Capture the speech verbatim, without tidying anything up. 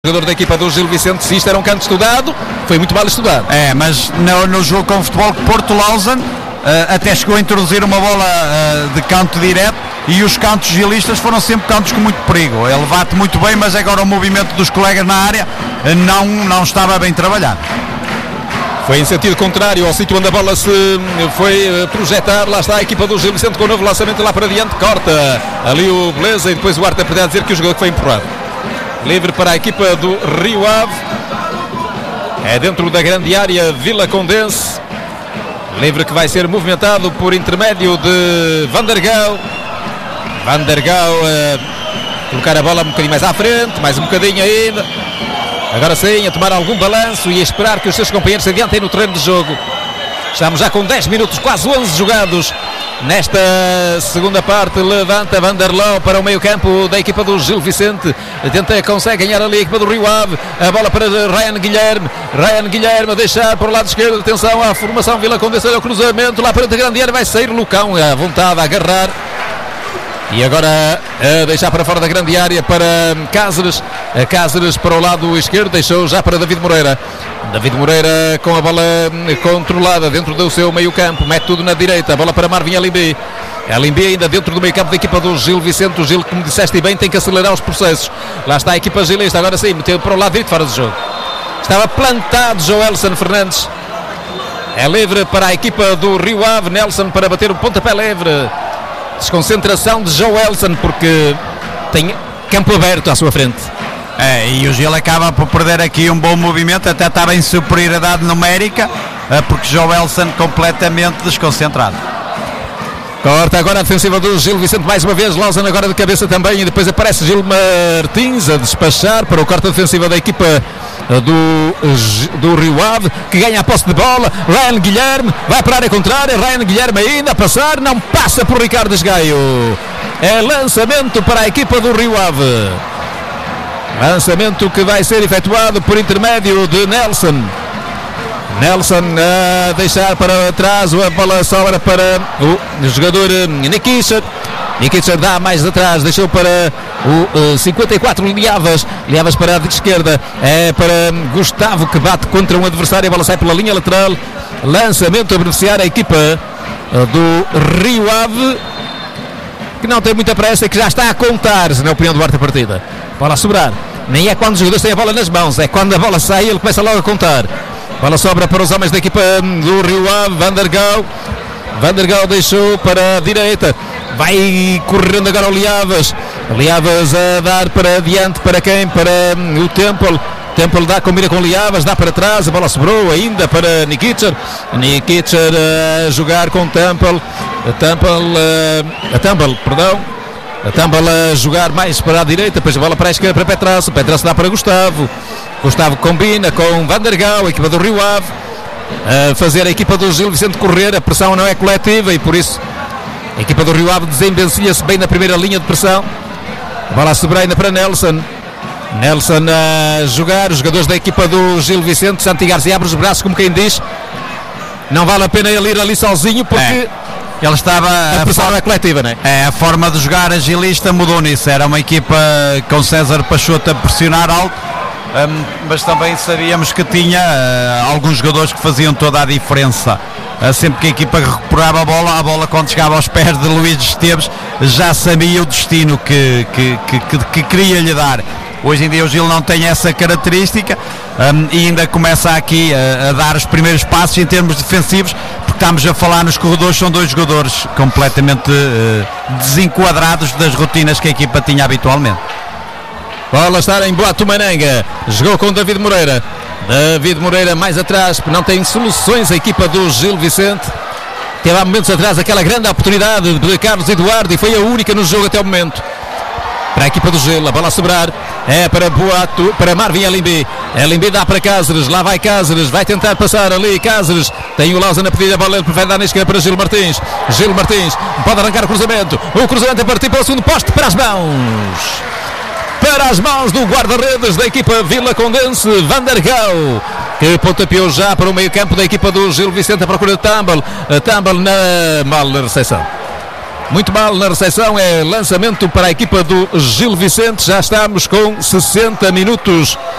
Jogador da equipa do Gil Vicente, se isto era um canto estudado, foi muito mal estudado. É, mas no, no jogo com o Futebol Porto Lausanne uh, até chegou a introduzir uma bola uh, de canto direto e os cantos gilistas foram sempre cantos com muito perigo. Ele bate muito bem, mas agora o movimento dos colegas na área uh, não, não estava bem trabalhado. Foi em sentido contrário ao sítio onde a bola se foi projetar. Lá está a equipa do Gil Vicente com o novo lançamento lá para diante, corta ali o Beleza e depois o Arte a dizer que o jogador foi empurrado. Livre para a equipa do Rio Ave. É dentro da grande área Vila Condense. Livre que vai ser movimentado por intermédio de Vandergaal. Vandergaal uh, colocar a bola um bocadinho mais à frente, mais um bocadinho ainda. Agora sim, a tomar algum balanço e a esperar que os seus companheiros se adiantem no terreno de jogo. Estamos já com dez minutos, quase onze jogados nesta segunda parte. Levanta Vanderloo para o meio campo da equipa do Gil Vicente. Tenta, consegue ganhar ali a equipa do Rio Ave. A bola para Ryan Guilherme. Ryan Guilherme a deixar para o lado esquerdo. Atenção à formação Vila Condense, ao cruzamento. Lá para a grande área vai sair Lucão à vontade a agarrar. E agora a deixar para fora da grande área para Cáceres. A Cáceres para o lado esquerdo, deixou já para David Moreira. David Moreira com a bola controlada dentro do seu meio campo, mete tudo na direita, a bola para Marvin Alimbi. Alimbi ainda dentro do meio campo da equipa do Gil Vicente. O Gil, como disseste bem, tem que acelerar os processos. Lá está a equipa gilista, agora sim, meteu para o lado direito fora do jogo. Estava plantado Joelson Fernandes. É livre para a equipa do Rio Ave, Nelson para bater o pontapé livre. Desconcentração de Joelson porque tem campo aberto à sua frente. É, e o Gil acaba por perder aqui um bom movimento, até estava em superioridade numérica, porque Joelson completamente desconcentrado. Corta agora a defensiva do Gil Vicente mais uma vez, Lausanne agora de cabeça também, e depois aparece Gil Martins a despachar para o corte defensiva da equipa do, do Rio Ave, que ganha a posse de bola. Ryan Guilherme vai para a área contrária, Ryan Guilherme ainda a passar, não passa por Ricardo Esgaio. É lançamento para a equipa do Rio Ave. Lançamento que vai ser efetuado por intermédio de Nelson. Nelson a deixar para trás, a bola sobra para o jogador Nikisha. Nikisha dá mais atrás, deixou para o uh, cinquenta e quatro Liavas. Liavas para a esquerda, é para Gustavo que bate contra um adversário, a bola sai pela linha lateral. Lançamento a beneficiar a equipa uh, do Rio Ave, que não tem muita pressa e que já está a contar, na opinião do Arte, a partida. Bola a sobrar, nem é quando os jogadores têm a bola nas mãos, é quando a bola sai ele começa logo a contar. Bola sobra para os homens da equipa do Rio Ave. Vandergaal Vandergaal deixou para a direita, vai correndo agora o Liavas. Liavas a dar para adiante, para quem? Para o Temple. Temple dá, combina com Liavas, dá para trás, a bola sobrou ainda para Nikitcher. Nikitcher a jogar com Temple. A Temple, a Temple, perdão. A Temple a jogar mais para a direita, depois a bola para a esquerda para Petrasso. Petrasso dá para Gustavo. Gustavo combina com Vandergaal, a equipa do Rio Ave, a fazer a equipa do Gil Vicente correr. A pressão não é coletiva e por isso a equipa do Rio Ave desembencia-se bem na primeira linha de pressão. A bola sobra ainda para Nelson. Nelson a jogar, os jogadores da equipa do Gil Vicente. Santi Garcia abre os braços como quem diz, não vale a pena ele ir ali sozinho porque é. Ele estava, a pressão não é coletiva, não é? É, a forma de jogar agilista mudou nisso. Era uma equipa com César Pachoto a pressionar alto, um, mas também sabíamos que tinha uh, alguns jogadores que faziam toda a diferença. Uh, sempre que a equipa recuperava a bola, a bola quando chegava aos pés de Luís Esteves já sabia o destino que, que, que, que, que queria lhe dar. Hoje em dia o Gil não tem essa característica, um, e ainda começa aqui a, a dar os primeiros passos em termos defensivos, porque estamos a falar nos corredores, são dois jogadores completamente uh, desenquadrados das rotinas que a equipa tinha habitualmente. Bola está em Boatumananga, jogou com David Moreira. David Moreira mais atrás, não tem soluções a equipa do Gil Vicente. Teve há momentos atrás aquela grande oportunidade de Carlos Eduardo e foi a única no jogo até o momento. Para a equipa do Gil, a bola a sobrar é para Boato, para Marvin Alimbi. Alimbi dá para Cáceres, lá vai Cáceres, vai tentar passar ali Cáceres, tem o Lausanne a pedir a bola, ele prefere dar na esquerda para Gil Martins. Gil Martins pode arrancar o cruzamento, o cruzamento a partir para o segundo poste, para as mãos para as mãos do guarda-redes da equipa Vila Condense, Vandergaal, que pontapeou já para o meio campo da equipa do Gil Vicente à procura de Tumble. Tumble na mal recepção. Muito mal na recepção, é lançamento para a equipa do Gil Vicente. Já estamos com sessenta minutos